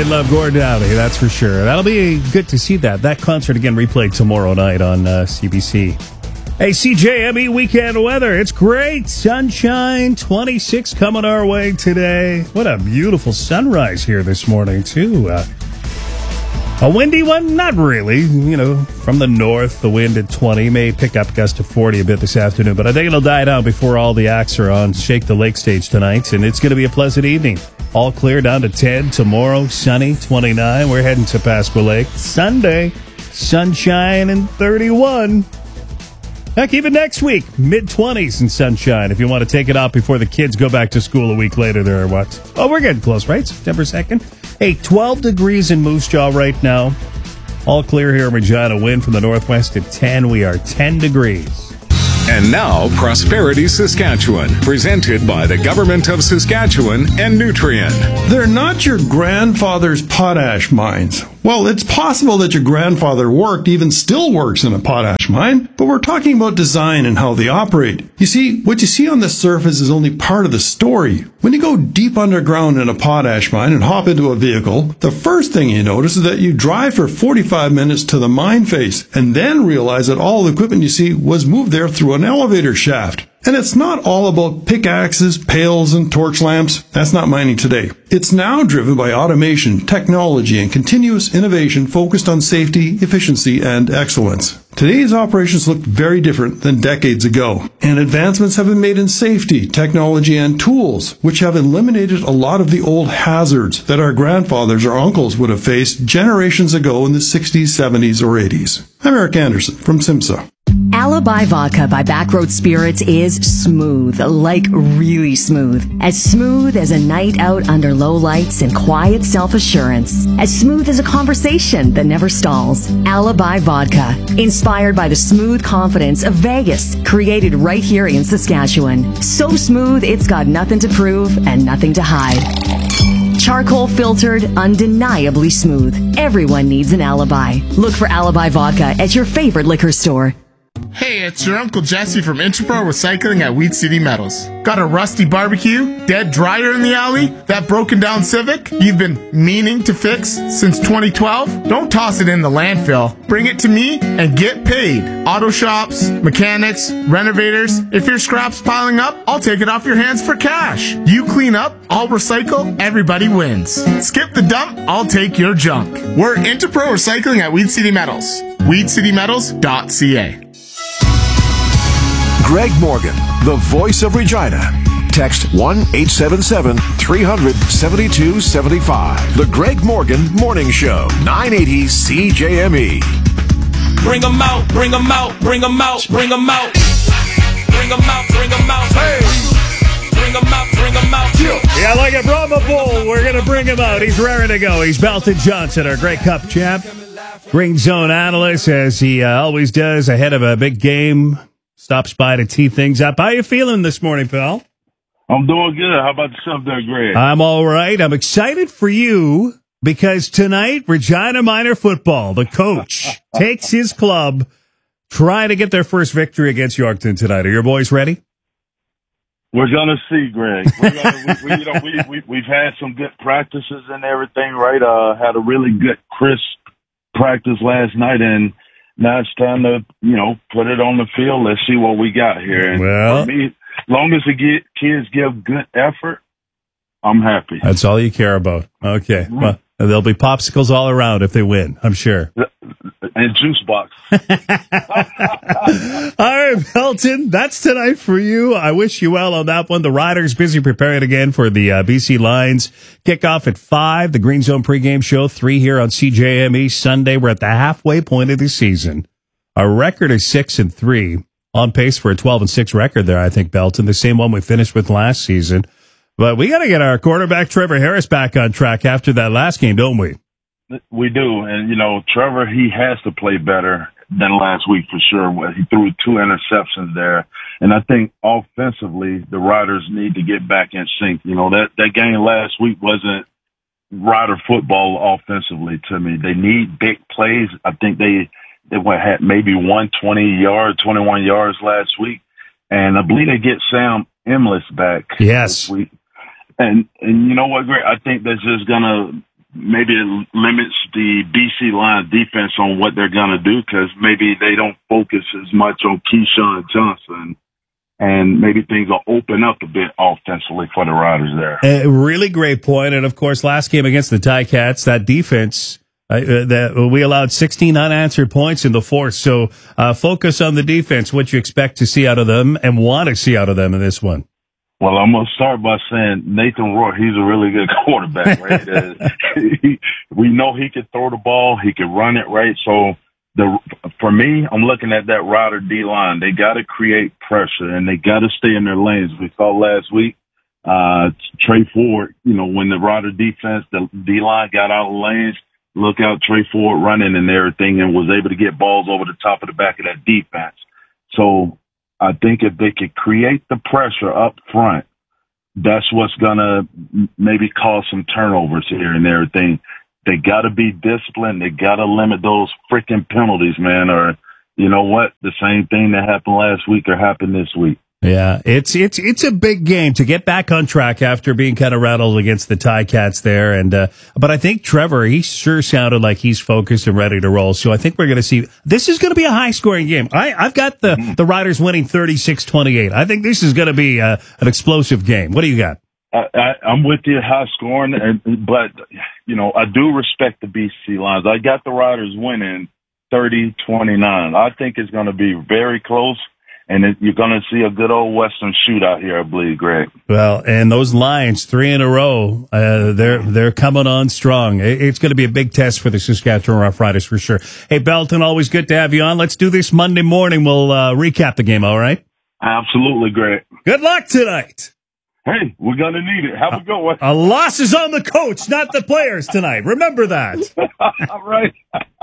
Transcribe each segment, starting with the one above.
Did love Gord Downie, that's for sure. That'll be good to see that. That concert again replayed tomorrow night on CBC. Hey, CJME weekend weather. It's great. Sunshine, 26 coming our way today. What a beautiful sunrise here this morning, too. A windy one? Not really. You know, from the north, the wind at 20 may pick up gust to 40 a bit this afternoon, but I think it'll die down before all the acts are on Shake the Lake stage tonight, and it's going to be a pleasant evening. All clear down to 10 tomorrow, sunny, 29. We're heading to Pasqua Lake. Sunday, sunshine and 31. Heck, even next week, mid-20s and sunshine. If you want to take it out before the kids go back to school a week later there or what. Oh, we're getting close, right? September 2nd. Hey, 12 degrees in Moose Jaw right now. All clear here in Regina. Wind from the northwest at 10. We are 10 degrees. And now, Prosperity Saskatchewan, presented by the Government of Saskatchewan and Nutrien. They're not your grandfather's potash mines. Well, it's possible that your grandfather worked, even still works in a potash mine, but we're talking about design and how they operate. You see, what you see on the surface is only part of the story. When you go deep underground in a potash mine and hop into a vehicle, the first thing you notice is that you drive for 45 minutes to the mine face and then realize that all the equipment you see was moved there through an elevator shaft. And it's not all about pickaxes, pails, and torch lamps. That's not mining today. It's now driven by automation, technology, and continuous innovation focused on safety, efficiency, and excellence. Today's operations look very different than decades ago, and advancements have been made in safety, technology, and tools, which have eliminated a lot of the old hazards that our grandfathers or uncles would have faced generations ago in the 60s, 70s, or 80s. I'm Eric Anderson from SIMSA. Alibi Vodka by Backroad Spirits is smooth, like really smooth. As smooth as a night out under low lights and quiet self-assurance. As smooth as a conversation that never stalls. Alibi Vodka, inspired by the smooth confidence of Vegas, created right here in Saskatchewan. So smooth, it's got nothing to prove and nothing to hide. Charcoal filtered, undeniably smooth. Everyone needs an alibi. Look for Alibi Vodka at your favorite liquor store. Hey, it's your Uncle Jesse from Interpro Recycling at Weed City Metals. Got a rusty barbecue, dead dryer in the alley, that broken down Civic you've been meaning to fix since 2012? Don't toss it in the landfill. Bring it to me and get paid. Auto shops, mechanics, renovators. If your scrap's piling up, I'll take it off your hands for cash. You clean up, I'll recycle, everybody wins. Skip the dump, I'll take your junk. We're Interpro Recycling at Weed City Metals. WeedCityMetals.ca. Greg Morgan, the voice of Regina. Text 1-877-300-7275. The Greg Morgan Morning Show, 980 CJME. Bring 'em out, bring 'em out, bring 'em out, bring 'em out. Bring 'em out, bring 'em out. Hey! Bring 'em out, bring 'em out. Yeah, like a Brahma Bull, we're going to bring him out. He's raring to go. He's Belton Johnson, our Grey Cup champ. Green Zone analyst, as he always does ahead of a big game. Stops by to tee things up. How you feeling this morning, pal? I'm doing good. How about yourself there, Greg? I'm all right. I'm excited for you because tonight, Regina Minor Football, the coach, takes his club, trying to get their first victory against Yorkton tonight. Are your boys ready? We're going to see, Greg. We've had some good practices and everything, right? Had a really good, crisp practice last night, and now it's time to, put it on the field. Let's see what we got here. And for me, as long as the kids give good effort, I'm happy. That's all you care about. Okay. Mm-hmm. Well, there'll be popsicles all around if they win, I'm sure. And juice box. All right, Belton, that's tonight for you. I wish you well on that one. The Riders busy preparing again for the BC Lions kickoff at 5. The Green Zone pregame show, 3 here on CJME Sunday. We're at the halfway point of the season. Our record is 6-3, on pace for a 12-6 record there, I think, Belton. The same one we finished with last season. But we got to get our quarterback, Trevor Harris, back on track after that last game, don't we? We do. And, Trevor, he has to play better than last week for sure. He threw 2 interceptions there. And I think offensively, the Riders need to get back in sync. That game last week wasn't Rider football offensively to me. They need big plays. I think they had maybe 21 yards last week. And I believe they get Sam Emlis back this week. And you know what, Greg? I think that's just going to maybe it limits the BC line defense on what they're going to do, because maybe they don't focus as much on Keyshawn Johnson, and maybe things will open up a bit offensively for the Riders there. A really great point. And, of course, last game against the Ticats, that defense, that we allowed 16 unanswered points in the fourth. So focus on the defense, what you expect to see out of them and want to see out of them in this one. Well, I'm going to start by saying Nathan Rourke, he's a really good quarterback, right? We know he could throw the ball. He could run it, right? So for me, I'm looking at that Rider D-line. They got to create pressure, and they got to stay in their lanes. We saw last week, Trey Ford, when the Rider defense, the D-line got out of the lanes, look out, Trey Ford running and everything, and was able to get balls over the top of the back of that defense. So I think if they could create the pressure up front, that's what's going to maybe cause some turnovers here and everything. They got to be disciplined. They got to limit those freaking penalties, man, or you know what? The same thing that happened last week or happened this week. Yeah, it's a big game to get back on track after being kind of rattled against the Ticats there. And but I think Trevor, he sure sounded like he's focused and ready to roll. So I think we're going to see, this is going to be a high-scoring game. I've got the Riders winning 36-28. I think this is going to be an explosive game. What do you got? I'm with you, high scoring, but I do respect the BC lines. I got the Riders winning 30-29. I think it's going to be very close. And you're going to see a good old Western shootout here, I believe, Greg. Well, and those Lions, 3 in a row, they're coming on strong. It's going to be a big test for the Saskatchewan Roughriders for sure. Hey, Belton, always good to have you on. Let's do this Monday morning. We'll recap the game, all right? Absolutely, Greg. Good luck tonight. Hey, we're going to need it. Have a good one. A loss is on the coach, not the players tonight. Remember that. All right.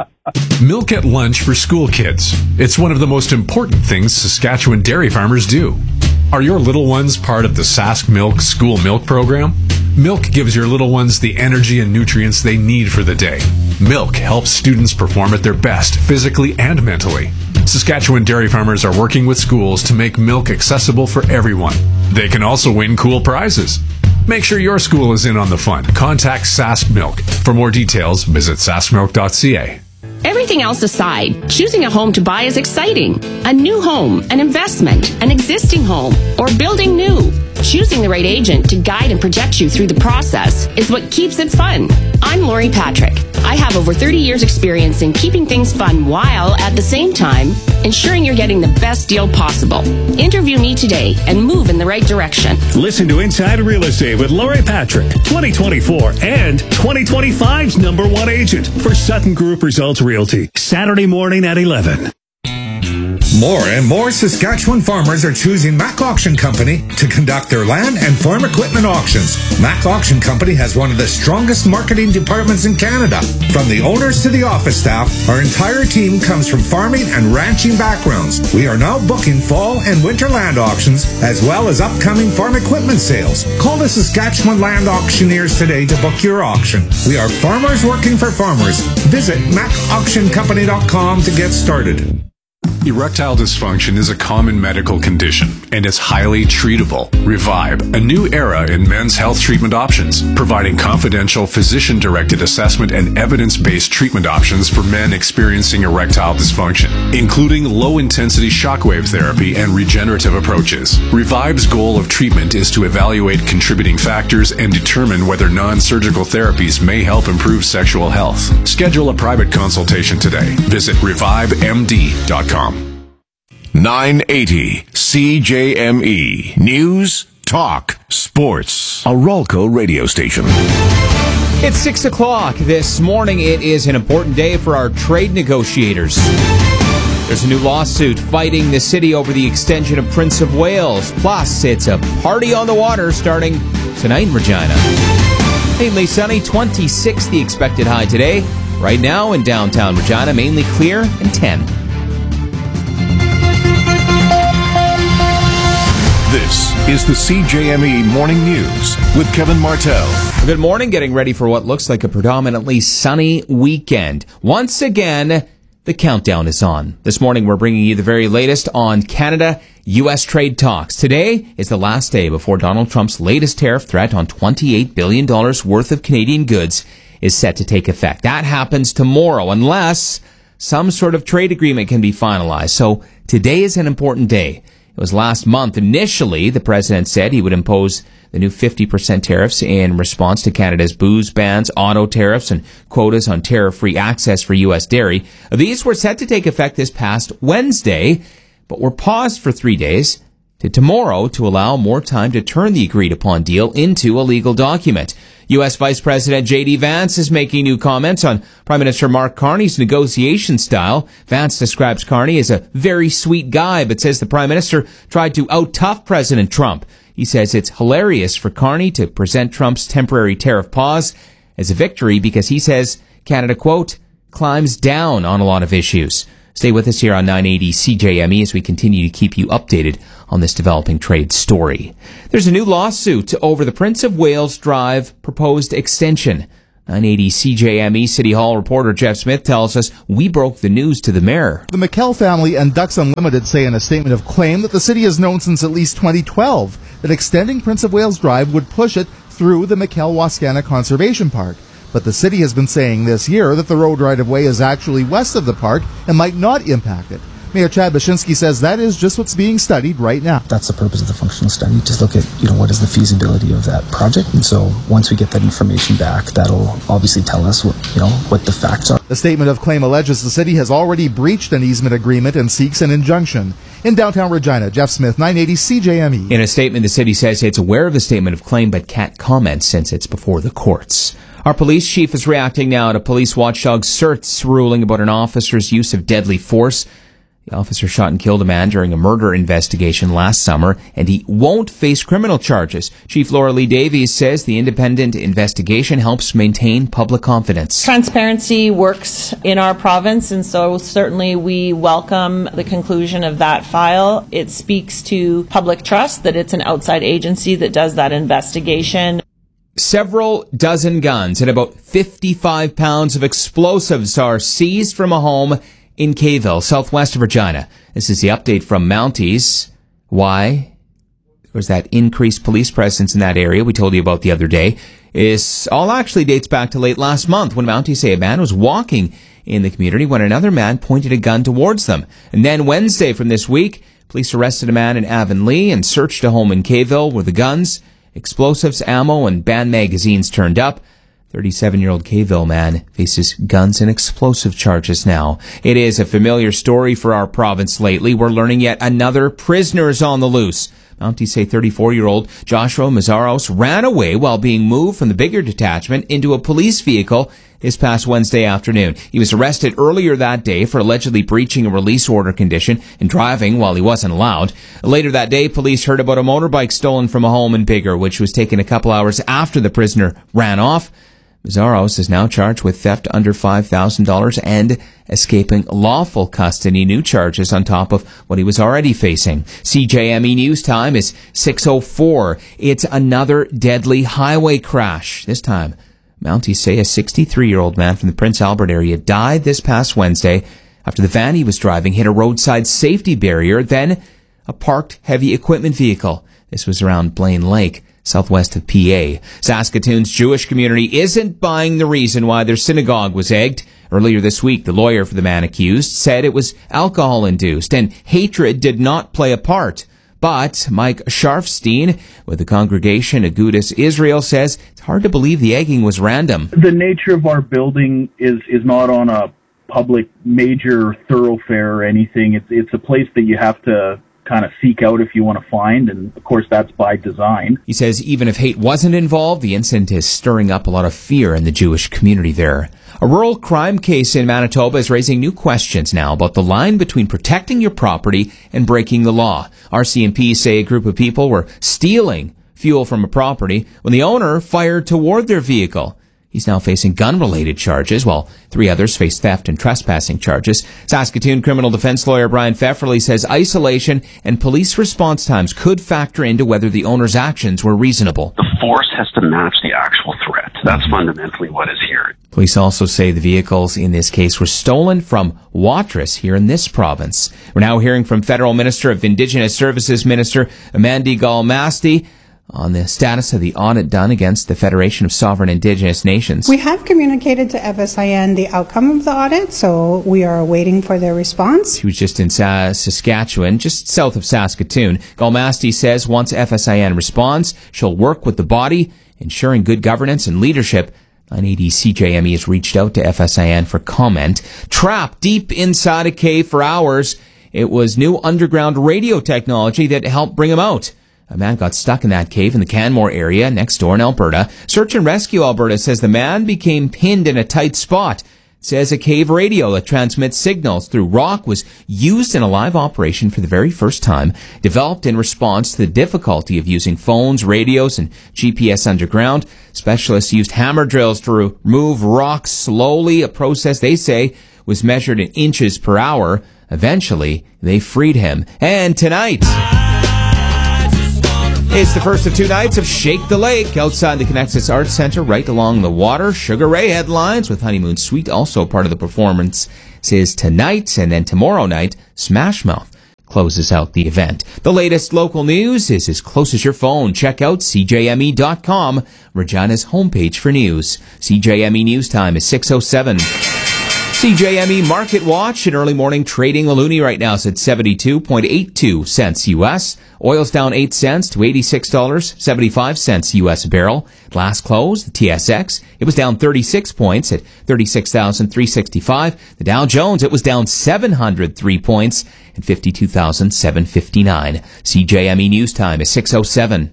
Milk at lunch for school kids. It's one of the most important things Saskatchewan dairy farmers do. Are your little ones part of the Sask Milk School Milk Program? Milk gives your little ones the energy and nutrients they need for the day. Milk helps students perform at their best physically and mentally. Saskatchewan dairy farmers are working with schools to make milk accessible for everyone. They can also win cool prizes. Make sure your school is in on the fun. Contact Sask Milk. For more details, visit saskmilk.ca. Everything else aside, choosing a home to buy is exciting. A new home, an investment, an existing home, or building new. Choosing the right agent to guide and protect you through the process is what keeps it fun. I'm Lori Patrick. I have over 30 years experience in keeping things fun while, at the same time, ensuring you're getting the best deal possible. Interview me today and move in the right direction. Listen to Inside Real Estate with Lori Patrick, 2024 and 2025's #1 agent for Sutton Group Results Realty. Saturday morning at 11. More and more Saskatchewan farmers are choosing Mac Auction Company to conduct their land and farm equipment auctions. Mac Auction Company has one of the strongest marketing departments in Canada. From the owners to the office staff, our entire team comes from farming and ranching backgrounds. We are now booking fall and winter land auctions, as well as upcoming farm equipment sales. Call the Saskatchewan Land Auctioneers today to book your auction. We are farmers working for farmers. Visit MacAuctionCompany.com to get started. Erectile dysfunction is a common medical condition, and it's highly treatable. Revive, a new era in men's health treatment options, providing confidential physician-directed assessment and evidence-based treatment options for men experiencing erectile dysfunction, including low-intensity shockwave therapy and regenerative approaches. Revive's goal of treatment is to evaluate contributing factors and determine whether non-surgical therapies may help improve sexual health. Schedule a private consultation today. Visit revivemd.com. 980 CJME News, Talk, Sports. A Rolco radio station. It's 6 o'clock this morning. It is an important day for our trade negotiators. There's a new lawsuit fighting the city over the extension of Prince of Wales. Plus, it's a party on the water starting tonight in Regina. Mainly sunny, 26 the expected high today. Right now in downtown Regina, mainly clear and 10. This is the CJME Morning News with Kevin Martell. Good morning, getting ready for what looks like a predominantly sunny weekend. Once again, the countdown is on. This morning, we're bringing you the very latest on Canada-U.S. trade talks. Today is the last day before Donald Trump's latest tariff threat on $28 billion worth of Canadian goods is set to take effect. That happens tomorrow unless some sort of trade agreement can be finalized. So today is an important day. It was last month. Initially, the president said he would impose the new 50% tariffs in response to Canada's booze bans, auto tariffs, and quotas on tariff-free access for U.S. dairy. These were set to take effect this past Wednesday, but were paused for 3 days to tomorrow to allow more time to turn the agreed-upon deal into a legal document. U.S. Vice President J.D. Vance is making new comments on Prime Minister Mark Carney's negotiation style. Vance describes Carney as a very sweet guy, but says the Prime Minister tried to out-tough President Trump. He says it's hilarious for Carney to present Trump's temporary tariff pause as a victory because he says Canada, quote, climbs down on a lot of issues. Stay with us here on 980 CJME as we continue to keep you updated on this developing trade story. There's a new lawsuit over the Prince of Wales Drive proposed extension. 980 CJME City Hall reporter Jeff Smith tells us we broke the news to the mayor. The McKell family and Ducks Unlimited say in a statement of claim that the city has known since at least 2012 that extending Prince of Wales Drive would push it through the McKell-Wascana Conservation Park. But the city has been saying this year that the road right-of-way is actually west of the park and might not impact it. Mayor Chad Baczynski says that is just what's being studied right now. That's the purpose of the functional study, to look at, what is the feasibility of that project. And so once we get that information back, that'll obviously tell us what the facts are. The statement of claim alleges the city has already breached an easement agreement and seeks an injunction. In downtown Regina, Jeff Smith, 980 CJME. In a statement, the city says it's aware of the statement of claim but can't comment since it's before the courts. Our police chief is reacting now to police watchdog CERT's ruling about an officer's use of deadly force. The officer shot and killed a man during a murder investigation last summer, and he won't face criminal charges. Chief Laura Lee Davies says the independent investigation helps maintain public confidence. Transparency works in our province, and so certainly we welcome the conclusion of that file. It speaks to public trust that it's an outside agency that does that investigation. Several dozen guns and about 55 pounds of explosives are seized from a home in Cayville, southwest of Regina. This is the update from Mounties. Why there's that increased police presence in that area we told you about the other day. It all actually dates back to late last month when Mounties say a man was walking in the community when another man pointed a gun towards them. And then Wednesday from this week, police arrested a man in Avonlea and searched a home in Cayville where the guns, explosives, ammo, and band magazines turned up. 37-year-old Cayville man faces guns and explosive charges now. It is a familiar story for our province lately. We're learning yet another prisoner is on the loose. Mounties say 34-year-old Joshua Mazzaros ran away while being moved from the bigger detachment into a police vehicle this past Wednesday afternoon. He was arrested earlier that day for allegedly breaching a release order condition and driving while he wasn't allowed. Later that day, police heard about a motorbike stolen from a home in Bigger, which was taken a couple hours after the prisoner ran off. Mazzaros is now charged with theft under $5,000 and escaping lawful custody, new charges on top of what he was already facing. CJME News Time is 6:04. It's another deadly highway crash. This time, Mounties say a 63-year-old man from the Prince Albert area died this past Wednesday after the van he was driving hit a roadside safety barrier, then a parked heavy equipment vehicle. This was around Blaine Lake, southwest of PA. Saskatoon's Jewish community isn't buying the reason why their synagogue was egged. Earlier this week, the lawyer for the man accused said it was alcohol-induced and hatred did not play a part. But Mike Sharfstein with the congregation Agudas Israel says it's hard to believe the egging was random. The nature of our building is not on a public major thoroughfare or anything. It's a place that you have to kind of seek out if you want to find, and of course that's by design. He says even if hate wasn't involved, the incident is stirring up a lot of fear in the Jewish community there. A rural crime case in Manitoba is raising new questions now about the line between protecting your property and breaking the law. RCMP say a group of people were stealing fuel from a property when the owner fired toward their vehicle. He's now facing gun-related charges, while 3 others face theft and trespassing charges. Saskatoon criminal defense lawyer Brian Pfefferle says isolation and police response times could factor into whether the owner's actions were reasonable. The force has to match the actual threat. That's fundamentally what is here. Police also say the vehicles in this case were stolen from Watrous here in this province. We're now hearing from Federal Minister of Indigenous Services Minister Amandi Galmasti on the status of the audit done against the Federation of Sovereign Indigenous Nations. We have communicated to FSIN the outcome of the audit, so we are waiting for their response. She was just in Saskatchewan, just south of Saskatoon. Galmasti says once FSIN responds, she'll work with the body, ensuring good governance and leadership. 980 CJME has reached out to FSIN for comment. Trapped deep inside a cave for hours, it was new underground radio technology that helped bring him out. A man got stuck in that cave in the Canmore area next door in Alberta. Search and Rescue Alberta says the man became pinned in a tight spot. It says a cave radio that transmits signals through rock was used in a live operation for the very first time, developed in response to the difficulty of using phones, radios, and GPS underground. Specialists used hammer drills to remove rocks slowly, a process they say was measured in inches per hour. Eventually, they freed him. And tonight, it's the first of 2 nights of Shake the Lake outside the Connexus Arts Center right along the water. Sugar Ray headlines with Honeymoon Suite, also part of the performance. Is tonight, and then tomorrow night, Smash Mouth closes out the event. The latest local news is as close as your phone. Check out CJME.com, Regina's homepage for news. CJME News Time is 6:07. CJME Market Watch and early morning trading. The loonie right now is at 72.82 cents U.S. Oil's down 8 cents to $86.75 U.S. a barrel. Last close, the TSX, it was down 36 points at 36,365. The Dow Jones, it was down 703 points at 52,759. CJME News Time is 6:07.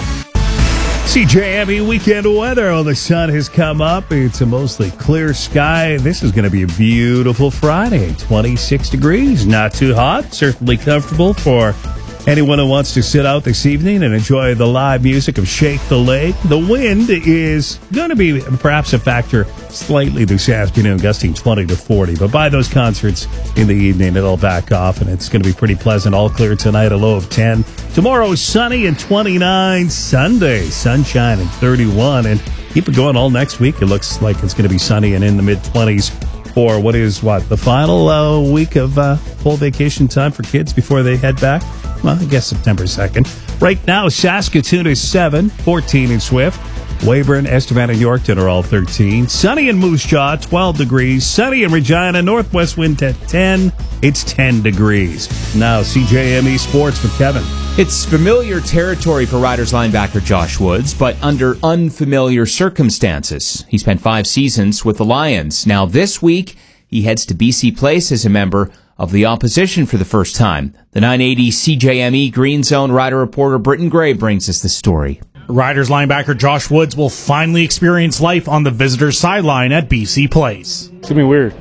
CJME weekend weather. Oh, the sun has come up. It's a mostly clear sky. This is going to be a beautiful Friday. 26 degrees. Not too hot. Certainly comfortable for anyone who wants to sit out this evening and enjoy the live music of Shake the Lake. The wind is going to be perhaps a factor slightly this afternoon, gusting 20 to 40. But by those concerts in the evening, it'll back off, and it's going to be pretty pleasant. All clear tonight, a low of 10. Tomorrow is sunny and 29. Sunday, sunshine and 31. And keep it going all next week. It looks like it's going to be sunny and in the mid-20s for the final week of full vacation time for kids before they head back. Well, I guess September 2nd. Right now, Saskatoon is 7, 14 in Swift. Weyburn, Estevan, and Yorkton are all 13. Sunny in Moose Jaw, 12 degrees. Sunny in Regina, northwest wind at 10. It's 10 degrees. Now, CJME Sports with Kevin. It's familiar territory for Riders linebacker Josh Woods, but under unfamiliar circumstances. He spent 5 seasons with the Lions. Now, this week, he heads to BC Place as a member of the opposition for the first time. The 980 CJME Green Zone Rider reporter Britton Gray brings us the story. Riders linebacker Josh Woods will finally experience life on the visitor's sideline at BC Place. It's going to be weird.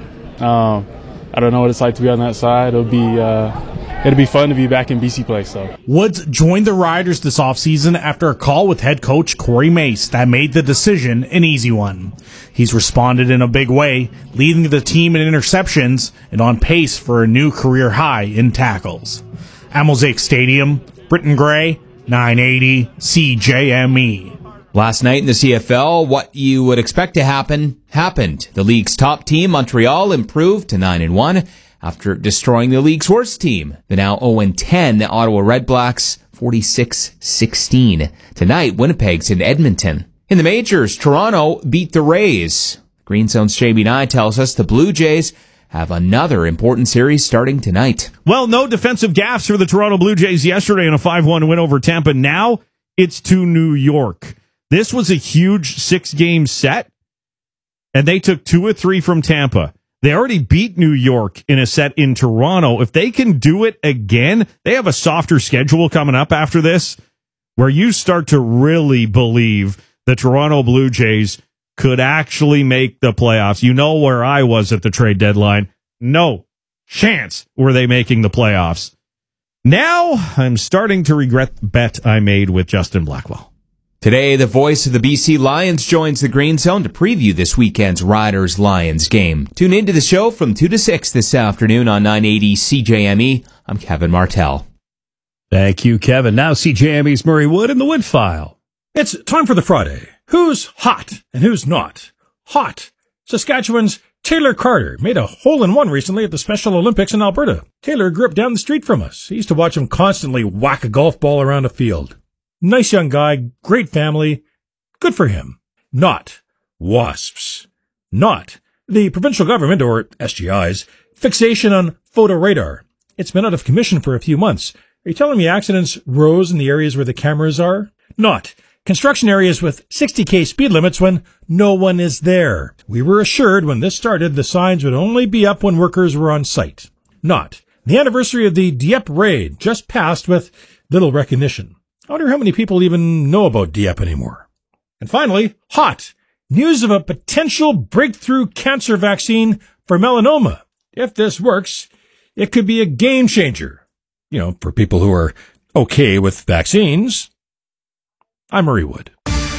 I don't know what it's like to be on that side. It'll be fun to be back in BC Place, though. Woods joined the Riders this offseason after a call with head coach Corey Mace that made the decision an easy one. He's responded in a big way, leading the team in interceptions and on pace for a new career high in tackles. At Mosaic Stadium, Britton Gray, 980 CJME. Last night in the CFL, what you would expect to happen, happened. The league's top team, Montreal, improved to 9-1 after destroying the league's worst team, the now 0-10 the Ottawa Redblacks, 46-16. Tonight, Winnipeg's in Edmonton. In the majors, Toronto beat the Rays. Green Zone's Jamie Nye tells us the Blue Jays have another important series starting tonight. Well, no defensive gaffes for the Toronto Blue Jays yesterday in a 5-1 win over Tampa. Now it's to New York. This was a huge 6-game set, and they took 2 of 3 from Tampa. They already beat New York in a set in Toronto. If they can do it again, they have a softer schedule coming up after this, where you start to really believe the Toronto Blue Jays could actually make the playoffs. You know where I was at the trade deadline. No chance were they making the playoffs. Now I'm starting to regret the bet I made with Justin Blackwell. Today, the voice of the BC Lions joins the Green Zone to preview this weekend's Riders-Lions game. Tune into the show from 2 to 6 this afternoon on 980 CJME. I'm Kevin Martell. Thank you, Kevin. Now CJME's Murray Wood and the Wood File. It's time for the Friday. Who's hot and who's not? Hot. Saskatchewan's Taylor Carter made a hole-in-one recently at the Special Olympics in Alberta. Taylor grew up down the street from us. He used to watch him constantly whack a golf ball around a field. Nice young guy, great family. Good for him. Not wasps. Not the provincial government, or SGI's, fixation on photo radar. It's been out of commission for a few months. Are you telling me accidents rose in the areas where the cameras are? Not construction areas with 60k speed limits when no one is there. We were assured when this started the signs would only be up when workers were on site. Not the anniversary of the Dieppe raid just passed with little recognition. I wonder how many people even know about Dieppe anymore. And finally, hot news of a potential breakthrough cancer vaccine for melanoma. If this works, it could be a game changer. You know, for people who are okay with vaccines. I'm Murray Wood.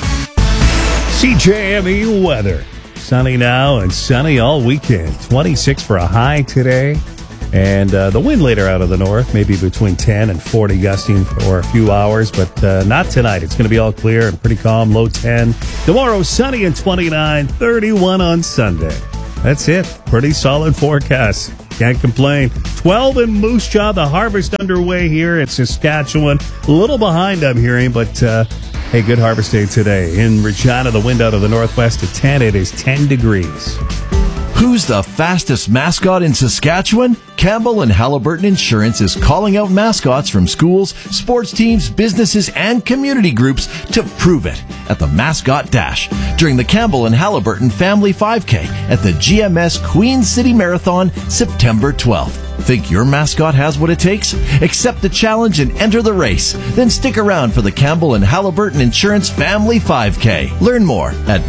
CJME weather. Sunny now and sunny all weekend. 26 for a high today. And the wind later out of the north, maybe between 10 and 40 gusting for a few hours, but not tonight. It's going to be all clear and pretty calm, low 10. Tomorrow, sunny and 29, 31 on Sunday. That's it. Pretty solid forecast. Can't complain. 12 in Moose Jaw, the harvest underway here in Saskatchewan. A little behind, I'm hearing, but hey, good harvest day today. In Regina, the wind out of the northwest at 10. It is 10 degrees. Who's the fastest mascot in Saskatchewan? Campbell and Halliburton Insurance is calling out mascots from schools, sports teams, businesses, and community groups to prove it at the Mascot Dash during the Campbell and Halliburton Family 5K at the GMS Queen City Marathon, September 12th. Think your mascot has what it takes? Accept the challenge and enter the race. Then stick around for the Campbell and Halliburton Insurance Family 5K. Learn more at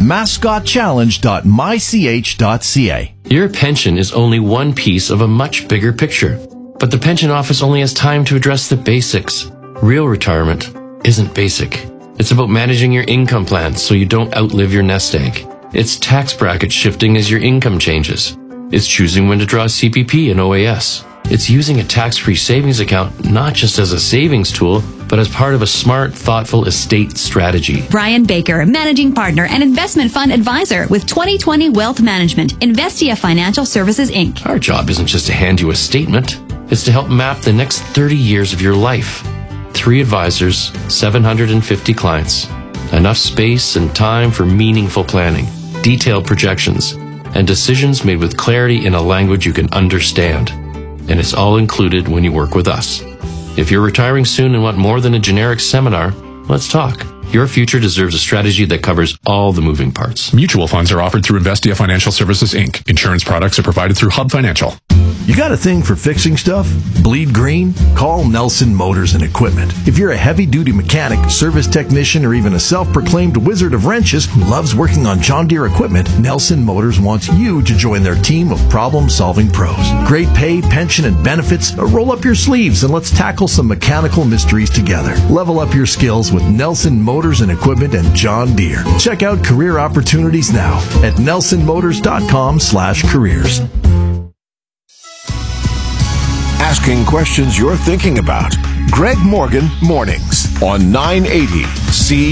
mascotchallenge.mych.ca. Your pension is only one piece of a much bigger picture. But the pension office only has time to address the basics. Real retirement isn't basic. It's about managing your income plan so you don't outlive your nest egg. It's tax bracket shifting as your income changes. It's choosing when to draw CPP and OAS. It's using a tax-free savings account not just as a savings tool, but as part of a smart, thoughtful estate strategy. Brian Baker, Managing Partner and Investment Fund Advisor with 2020 Wealth Management, Investia Financial Services, Inc. Our job isn't just to hand you a statement. It's to help map the next 30 years of your life. 3 advisors, 750 clients. Enough space and time for meaningful planning, detailed projections, and decisions made with clarity in a language you can understand. And it's all included when you work with us. If you're retiring soon and want more than a generic seminar, let's talk. Your future deserves a strategy that covers all the moving parts. Mutual funds are offered through Investia Financial Services, Inc. Insurance products are provided through Hub Financial. You got a thing for fixing stuff? Bleed green? Call Nelson Motors and Equipment. If you're a heavy-duty mechanic, service technician, or even a self-proclaimed wizard of wrenches who loves working on John Deere equipment, Nelson Motors wants you to join their team of problem-solving pros. Great pay, pension, and benefits. Roll up your sleeves and let's tackle some mechanical mysteries together. Level up your skills with Nelson Motors and Equipment and John Deere. Check out career opportunities now at nelsonmotors.com/careers. Asking questions you're thinking about. Greg Morgan Mornings on 980 C.